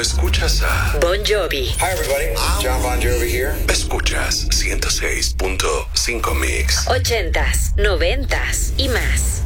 escuchas a Bon Jovi. Hi everybody, John Bon Jovi here. Escuchas 106.5 Mix. 80s, 90s y más.